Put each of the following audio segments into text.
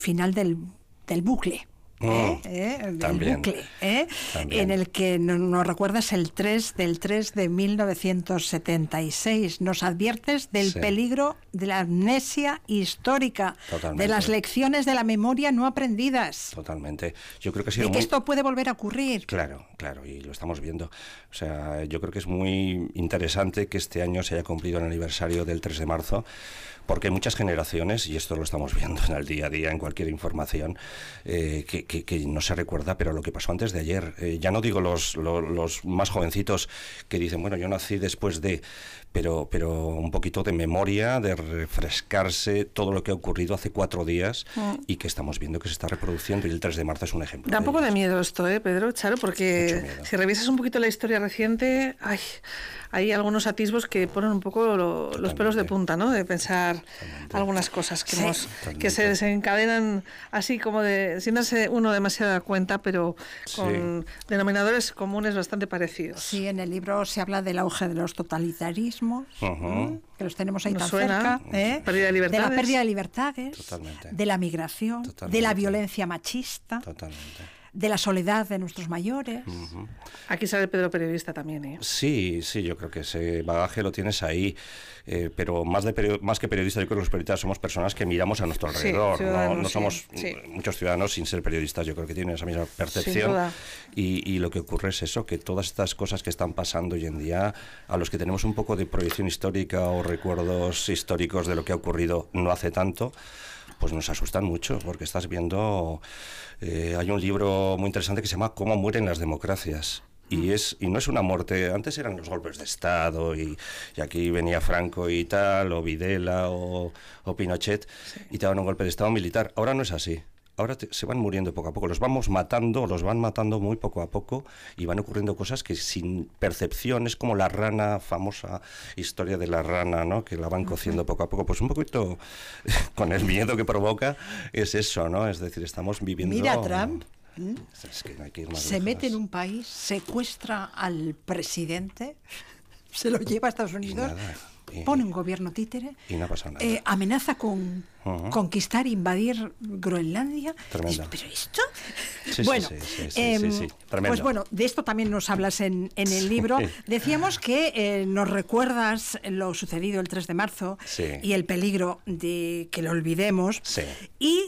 final del bucle. Del bucle, en el que nos recuerdas el 3 de 1976. Nos adviertes del peligro de la amnesia histórica, de las lecciones de la memoria no aprendidas. Totalmente. Yo creo que ha sido que esto puede volver a ocurrir. Claro, y lo estamos viendo. O sea, yo creo que es muy interesante que este año se haya cumplido el aniversario del 3 de marzo, porque hay muchas generaciones, y esto lo estamos viendo en el día a día, en cualquier información, que no se recuerda, pero lo que pasó antes de ayer. Ya no digo los más jovencitos que dicen, bueno, yo nací después de... Pero un poquito de memoria, de refrescarse todo lo que ha ocurrido hace 4 días y que estamos viendo que se está reproduciendo, y el 3 de marzo es un ejemplo. Da un poco de miedo esto, Pedro, Charo, porque si revisas un poquito la historia reciente, hay algunos atisbos que ponen un poco los pelos de punta, ¿no? De pensar algunas cosas que se desencadenan así como sin darse uno demasiada cuenta, pero con denominadores comunes bastante parecidos. Sí, en el libro se habla del auge de los totalitarismos, que los tenemos ahí tan cerca, pérdida de libertades. De la pérdida de libertades, totalmente, de la migración, totalmente, de la violencia machista, totalmente, de la soledad de nuestros mayores. Aquí sale Pedro periodista también, Sí, yo creo que ese bagaje lo tienes ahí, pero más que periodistas, yo creo que los periodistas somos personas que miramos a nuestro alrededor, no somos muchos ciudadanos sin ser periodistas, yo creo que tienen esa misma percepción, y lo que ocurre es eso, que todas estas cosas que están pasando hoy en día, a los que tenemos un poco de proyección histórica o recuerdos históricos de lo que ha ocurrido no hace tanto, pues nos asustan mucho, porque estás viendo... hay un libro muy interesante que se llama Cómo mueren las democracias. Y no es una muerte, antes eran los golpes de Estado y aquí venía Franco y tal, o Videla o Pinochet, y te daban un golpe de Estado militar. Ahora no es así. Ahora se van muriendo poco a poco, los van matando muy poco a poco, y van ocurriendo cosas que sin percepción, es como la rana, famosa historia de la rana, ¿no? Que la van cociendo poco a poco, pues un poquito con el miedo que provoca, es eso, ¿no? Es decir, estamos viviendo... Mira Trump, es que no hay que ir más se mete en un país, secuestra al presidente, se lo lleva a Estados Unidos, pone un gobierno títere, y no pasa nada. Amenaza con conquistar, invadir Groenlandia. Tremendo. ¿Pero esto? Sí, bueno, pues bueno, de esto también nos hablas en el libro. Decíamos que nos recuerdas lo sucedido el 3 de marzo y el peligro de que lo olvidemos. Y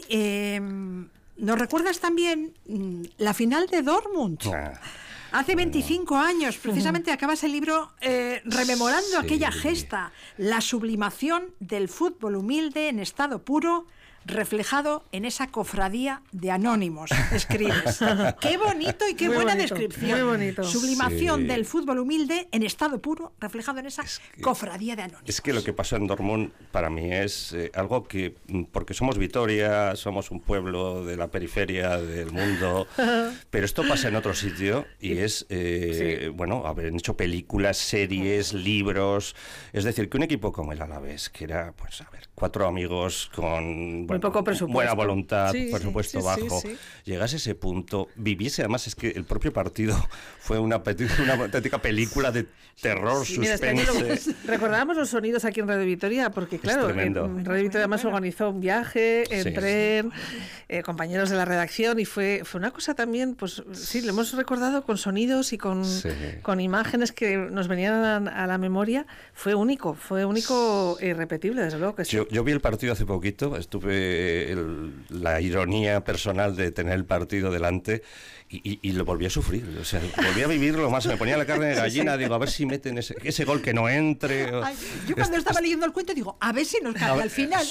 nos recuerdas también la final de Dortmund. Hace 25 años, precisamente, acabas el libro rememorando aquella gesta, la sublimación del fútbol humilde en estado puro, reflejado en esa cofradía de anónimos, escribes. Qué bonito y qué muy buena bonito, descripción. Muy bonito. Sublimación del fútbol humilde en estado puro, reflejado en esa cofradía de anónimos. Es que lo que pasó en Dortmund para mí es algo que, porque somos Vitoria, somos un pueblo de la periferia del mundo, pero esto pasa en otro sitio y es, bueno, haber hecho películas, series, libros, es decir, que un equipo como el Alavés, que era, pues, 4 amigos con muy poco presupuesto, buena voluntad, presupuesto bajo, llegase a ese punto, viviese, además es que el propio partido fue una auténtica película de terror, suspense. Recordábamos los sonidos aquí en Radio Vitoria, porque claro, en Radio Vitoria además organizó un viaje en tren, compañeros de la redacción, y fue una cosa también, pues sí, lo hemos recordado con sonidos y con imágenes que nos venían a la memoria. Fue único e irrepetible, desde luego que sí. Yo vi el partido hace poquito, tuve la ironía personal de tener el partido delante y lo volví a sufrir, o sea, volví a vivirlo más, me ponía la carne de gallina, digo, a ver si meten ese gol que no entre. Ay, yo cuando estaba leyendo el cuento digo, a ver si nos cambia al final,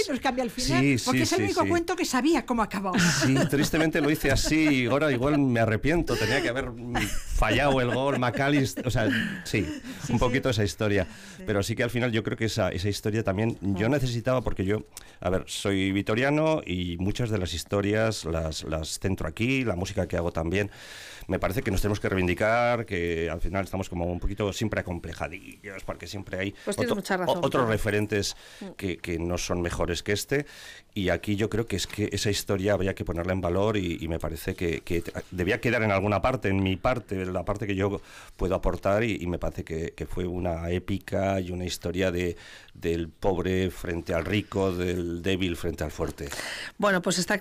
porque es el único cuento que sabía cómo acababa. Sí, tristemente lo hice así, y ahora igual me arrepiento, tenía que haber fallado el gol, McAllister, o sea, un poquito esa historia, pero sí que al final yo creo que esa historia también, yo necesitaba, porque yo, soy vitoriano y muchas de las historias las centro aquí, la música que hago también. Me parece que nos tenemos que reivindicar, que al final estamos como un poquito siempre acomplejadillos, porque siempre hay otros referentes que no son mejores que este, y aquí yo creo que es que esa historia habría que ponerla en valor y me parece que debía quedar en alguna parte, en mi parte, la parte que yo puedo aportar y me parece que fue una épica y una historia del pobre frente al rico, del débil frente al fuerte. Bueno, pues está